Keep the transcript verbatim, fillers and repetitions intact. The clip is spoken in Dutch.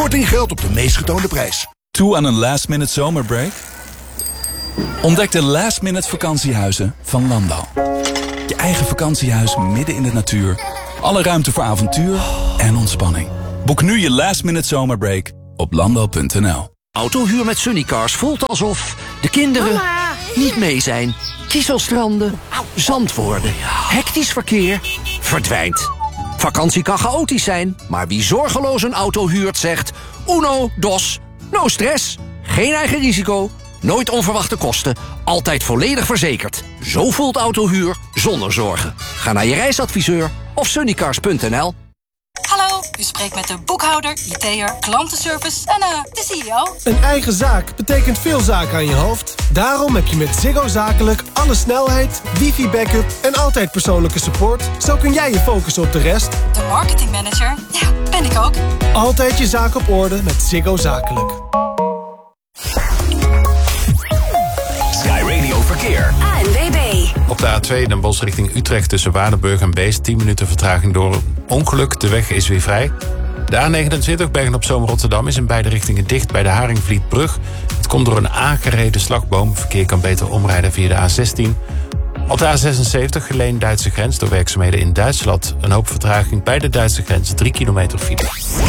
Korting geldt op de meest getoonde prijs. Toe aan een last minute zomerbreak? Ontdek de last minute vakantiehuizen van Landal. Je eigen vakantiehuis midden in de natuur. Alle ruimte voor avontuur en ontspanning. Boek nu je last minute zomerbreak op landal punt n l. Autohuur met Sunnycars voelt alsof de kinderen Mama. niet mee zijn. Kieselstranden, zand worden, hectisch verkeer, verdwijnt. Vakantie kan chaotisch zijn, maar wie zorgeloos een auto huurt zegt... Uno, dos, no stress, geen eigen risico, nooit onverwachte kosten, altijd volledig verzekerd. Zo voelt autohuur zonder zorgen. Ga naar je reisadviseur of sunnycars punt n l. Hallo, u spreekt met de boekhouder, I T'er, klantenservice en uh, de C E O. Een eigen zaak betekent veel zaken aan je hoofd. Daarom heb je met Ziggo Zakelijk alle snelheid, wifi-backup en altijd persoonlijke support. Zo kun jij je focussen op de rest. De marketingmanager, ja, ben ik ook. Altijd je zaak op orde met Ziggo Zakelijk. Sky Radio Verkeer. A N W B. Op de A twee Den Bosch richting Utrecht tussen Waardenburg en Beest... tien minuten vertraging door een ongeluk. De weg is weer vrij. De A negenentwintig Bergen-op-Zoom Rotterdam is in beide richtingen dicht bij de Haringvlietbrug. Het komt door een aangereden slagboom. Verkeer kan beter omrijden via de A zestien. Op de A zesenzeventig Geleen-Duitse grens door werkzaamheden in Duitsland. Een hoop vertraging bij de Duitse grens, drie kilometer file.